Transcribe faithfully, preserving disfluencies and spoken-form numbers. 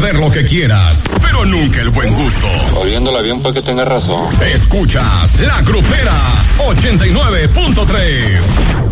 perder lo que quieras, pero nunca el buen gusto. Oyéndola bien porque tenga razón. Escuchas La Grupera ochenta y nueve punto tres.